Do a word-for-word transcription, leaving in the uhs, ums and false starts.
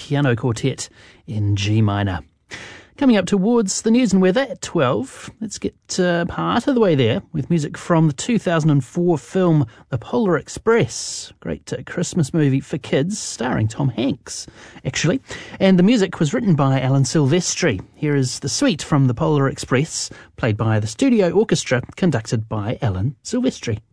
Piano Quartet in G minor. Coming up towards the news and weather at twelve, let's get uh, part of the way there with music from the two thousand four film The Polar Express. Great uh, Christmas movie for kids, starring Tom Hanks, actually. And the music was written by Alan Silvestri. Here is the suite from The Polar Express, played by the studio orchestra, conducted by Alan Silvestri.